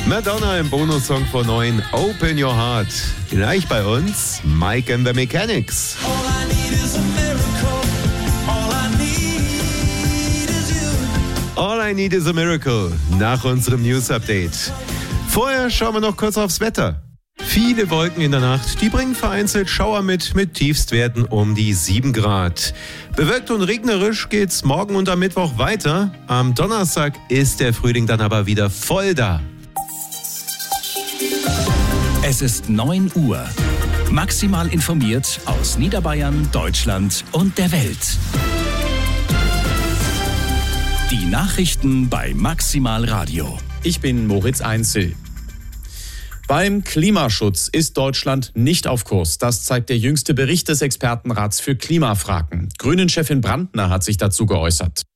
Madonna im Bonussong von 9, Open Your Heart. Gleich bei uns, Mike and the Mechanics. All I need is a miracle, nach unserem News-Update. Vorher schauen wir noch kurz aufs Wetter. Viele Wolken in der Nacht, die bringen vereinzelt Schauer mit Tiefstwerten um die 7 Grad. Bewölkt und regnerisch geht's morgen und am Mittwoch weiter. Am Donnerstag ist der Frühling dann aber wieder voll da. Es ist 9 Uhr. Maximal informiert aus Niederbayern, Deutschland und der Welt. Die Nachrichten bei Maximal Radio. Ich bin Moritz Einzel. Beim Klimaschutz ist Deutschland nicht auf Kurs. Das zeigt der jüngste Bericht des Expertenrats für Klimafragen. Grünen-Chefin Brandner hat sich dazu geäußert.